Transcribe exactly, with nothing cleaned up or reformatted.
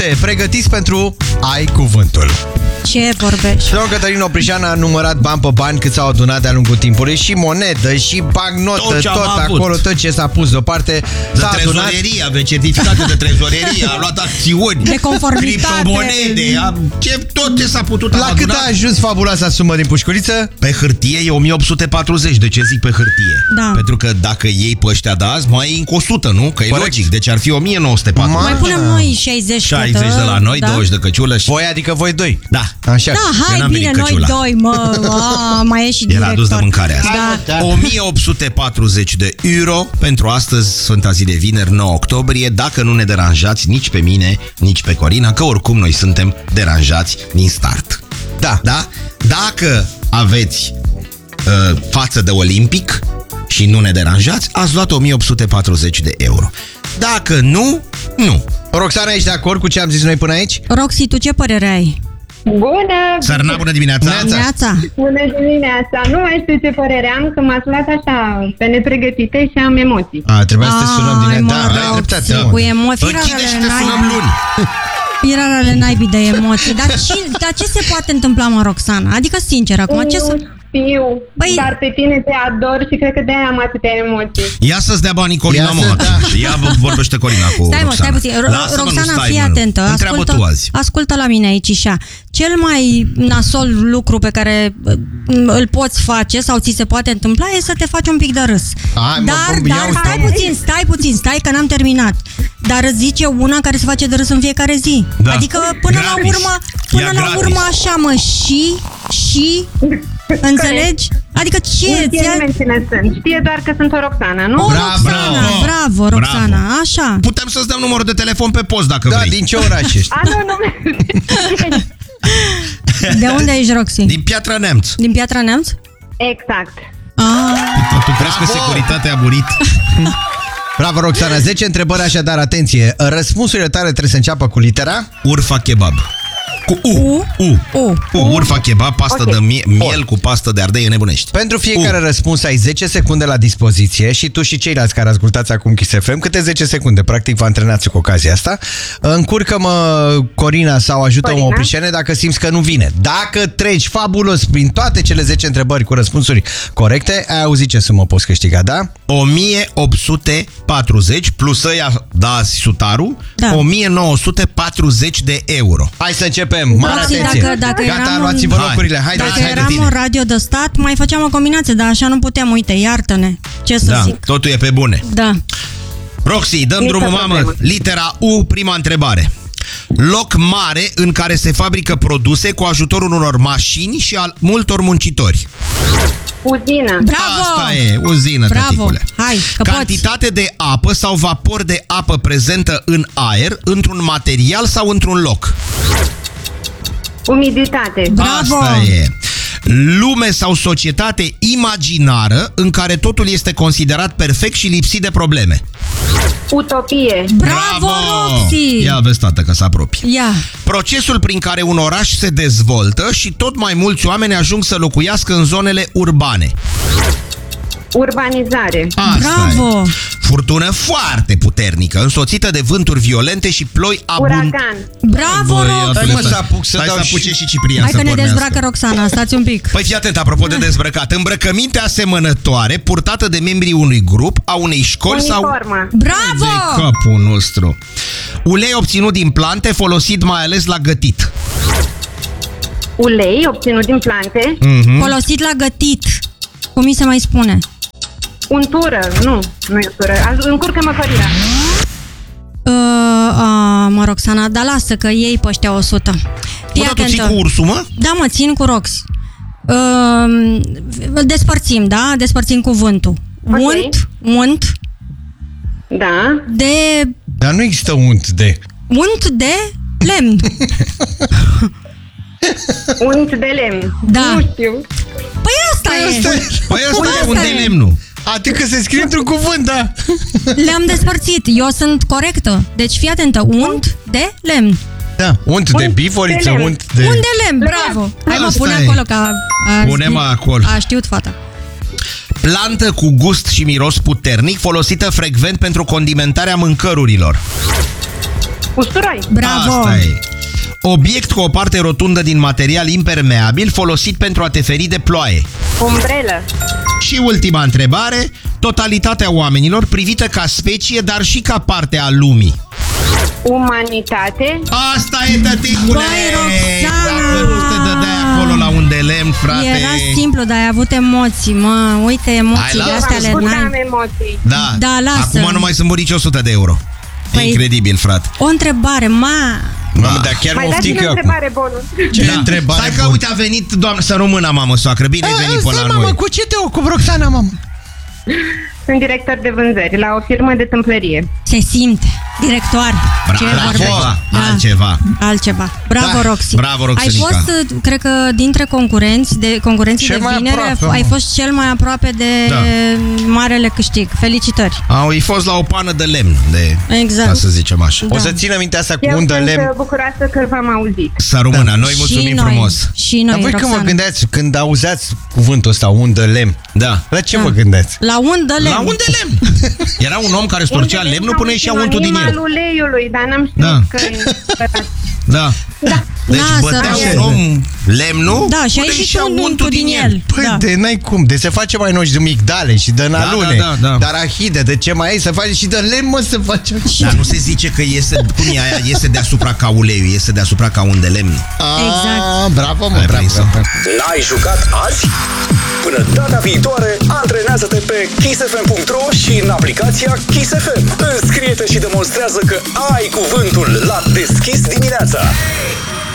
sute. Pregătiți pentru Ai Cuvântul. Ce vorbești? Domnul Cătălin Oprișan a numărat bani pe bani cât s-au adunat de-a lungul timpului. Și monedă, și bancnotă, tot, tot acolo, tot ce s-a pus deoparte. De trezorerie, avea certificate de trezorerie, a luat acțiuni, de conformitate, criptomonede, a, ce, tot ce s-a putut. La cât a ajuns fabuloasa sumă din pușculiță? Pe hârtie e o mie opt sute patruzeci. De ce zic pe hârtie? Da. Pentru că dacă iei pe ăștia de azi, mai e încă o sută, nu? Că e Corect. logic, deci ar fi o mie nouă sute patruzeci. Mai punem noi șaizeci, șaizeci de la noi, da? douăzeci de căciulă și... Voi, adică voi doi. Da. Așa. Da, hai, bine, noi doi, mă, a, mai e și El director. a dus de mâncare asta. Da. o mie opt sute patruzeci de euro pentru astăzi, Sfânta zi de vineri, nouă octombrie, dacă nu ne deranjați nici pe mine, nici pe Corina, că oricum noi suntem deranjați din start. Da. Da? Dacă aveți uh, față de olimpic și nu ne deranjați, ați luat o mie opt sute patruzeci de euro. Dacă nu, nu. Roxana, ești de acord cu ce am zis noi până aici? Roxy, tu ce părere ai? Bună! Sărna, bună dimineața! Neața. Bună dimineața! Nu mai știu ce părere am, că m-ați luat așa pe nepregătite și am emoții. A, trebuia să te sunăm din... Ai, mă, Da, ai dreptate. Roxy, cu emoții. Închide și te sunăm luni! Firarele naibii de emoții. Dar ce, dar ce se poate întâmpla, mă, Roxana? Adică, sincer, acum, ce să... Știu, Băi... dar pe tine te ador și cred că de-aia am atâtea emoții. Ia să-ți dea banii Corina, Ia mă, să- atunci. Ia vorbește Corina cu Stai, mă, Roxana. stai puțin. Lasă-mă, nu Roxana, stai, fii mă. atentă. Întreabă Ascultă, tu azi. ascultă la mine aici și cel mai nasol lucru pe care uh, îl poți face sau ți se poate întâmpla e să te faci un pic de râs. Hai, mă, dar, bă, dar ia uite. stai puțin, stai puțin, stai că n-am terminat. Dar îți zice una care se face de râs în fiecare zi. Da. Adică până Gratis. la urmă, până Ia la gratis. urmă așa, mă, și, și, înțelegi? Adică Nu ce? știe ți-a- nimeni cine sunt. Știe doar că sunt o Roxana, nu? O, Bravo, Roxana, bravo. bravo, Roxana, Bravo. așa. Putem să-ți dăm numărul de telefon pe post dacă Da, vrei. din ce oraș ești? A, nu, nu. De unde ești, Roxy? Din Piatra Neamț. Din Piatra Neamț? Exact. Ah. Tu crezi că Bravo. securitatea a murit? Bravo, Roxana. zece întrebări, așadar, atenție. Răspunsurile tale trebuie să înceapă cu litera? Urfa kebab. Cu U. U. U. U. U. Urfa kebab, pastă Ok. de mie- miel cu pastă de ardei, nebunești. Pentru fiecare U. răspuns ai zece secunde la dispoziție și tu și ceilalți care ascultați acum Kiss F M, câte zece secunde. Practic vă antrenați cu ocazia asta. Încurcă-mă, Corina, sau ajută-mă, Corina. Oprișene, dacă simți că nu vine. Dacă treci fabulos prin toate cele zece întrebări cu răspunsuri corecte, ai auzit ce sumă poți câștiga, da? o mie opt sute patruzeci plus ăia, da, sutaru, Da. o mie nouă sute patruzeci de euro. Hai să începem. Mare Roxy, atenție. dacă- dacă Gata, eram luați-vă un- locurile. Hai. Haideți, Dacă hai de eram tine. un radio de stat, mai făceam o combinație, dar așa nu puteam, uite, iartă-ne. Ce să Da, zic? totul e pe bune. Da. Roxy, dăm Nici drumul, o mamă. problemă. Litera U, prima întrebare. Loc mare în care se fabrică produse cu ajutorul unor mașini și al multor muncitori. Uzină. Bravo! Asta e, uzină, Bravo! tăticule. Hai, că poți. Cantitate de apă sau vapor de apă prezentă în aer, într-un material sau într-un loc. Umiditate. Bravo! Asta e. Lume sau societate imaginară în care totul este considerat perfect și lipsit de probleme. Utopie. Bravo, Roxy! Ia vezi, tată, că se apropie. Ia. Procesul prin care un oraș se dezvoltă și tot mai mulți oameni ajung să locuiască în zonele urbane. Urbanizare. Asta Bravo! e. Furtună foarte puternică, însoțită de vânturi violente și ploi abundente. Uragan. Bravo, Stai, Roxy! mă, să apuc să Stai dau să și- apuce și Ciprian Hai să că ne pornească. dezbracă Roxana, stați un pic. Păi fii atent, apropo de dezbrăcat. Îmbrăcăminte asemănătoare, purtată de membrii unui grup, a unei școli sau... Uniformă. Bravo! De capul nostru. Ulei obținut din plante, folosit mai ales la gătit. Ulei obținut din plante. Mhm. Folosit la gătit. Cum mi se mai spune? Untură. Nu, nu e untură. Aj- Încurcă-mă, Corina. Uh, a, mă, Roxana, dar lasă că iei pe ăștia o sută. Fii Bă, dar tu ții atentă. cu ursul, mă? Da, mă, țin cu Rox. Uh, despărțim, da? Despărțim cuvântul. Ok. Unt, unt, Da. de... Dar nu există unt de... Unt de lemn. Unt de lemn. Da. Nu știu. Păi asta e. Păi ăsta e Asta unde e. lemnul. Atât că se scrie într-un cuvânt, da. Le-am despărțit. Eu sunt corectă. Deci fii atentă. Unt de lemn. Da, unt de Unt biforiță, de lemn. unt de... Unt de lemn, bravo. Hai mă, Asta pune e. acolo că a, a, Pune-mă acolo. A știut fata. Plantă cu gust și miros puternic, folosită frecvent pentru condimentarea mâncărurilor. Usturoi. Bravo! Asta e. Obiect cu o parte rotundă din material impermeabil folosit pentru a te feri de ploaie. Umbrelă. Și ultima întrebare, totalitatea oamenilor privită ca specie, dar și ca parte a lumii. Umanitate. Asta e, tăticule! Băi, Roxana! Dacă nu te dădeai acolo la un de lemn, frate. Era simplu, dar ai avut emoții, mă. Uite, emoțiile Hai, astea lasă. ale Am n-ai. am emoții. Da, Da, lasă. acum nu mai sunt burici o sută de euro. Păi- Incredibil, frate. O întrebare, ma... Mamă, dar chiar Mai mă dați oftic o eu acum. întrebare bonus. Ce întrebare Stai că, bună. uite, a venit, doamnă, să română, mamă, soacră. Bine ai venit până Stai, la mamă, noi. cu ce te ocupi, Roxana, mamă? Sunt director de vânzări la o firmă de tâmplărie. Se simte. Directoare. Bravo, Ce vorbești? altceva, Da. altceva. Altceva. Bravo, Da, Roxy. bravo, Ai Roxănica. fost, cred că, dintre concurenți, de concurenții Cel de mai vinere, aproape, ai mă. fost cel mai aproape de Da. marele câștig. Felicitări. Au îi fost la o pană de lemn, de, Exact. ca să zicem așa. O să țină minte asta cu Eu undă sunt lemn. uh, bucuroasă că v-am auzit. Să rămână, Da. noi mulțumim și noi, frumos. Și Dar noi, voi când vă Roxana. gândeați, când auzeați cuvântul ăsta, undă lemn, Da. la ce Da. vă gândeați? La undă lemn. La un de lemn. Era un om care storcea lemnul până ieșea untul din el. Al uleiului, dar n-am știut Da. că e... Da. Deci Lasă, bătea așa. un om lemnul Da, și a până ieșit ieșea untul untul din din el. el. Păi Da. de n-ai cum, de se face mai noi și de migdale și de nalune, da, da, da. de arahide, de ce mai e, să face și de lemn, mă, să face. Dar nu se zice că iese, cum e aia, iese deasupra ca uleiul, iese deasupra ca un de lemn. Exact. Ah, bravo, mă, Ai bravo. prins-o. bravo. N-ai jucat azi? Până data viitoare, antrenează-te pe kiss f m punct r o și în aplicația Kiss F M. Înscrie-te și demonstrează că ai cuvântul la deschis dimineața.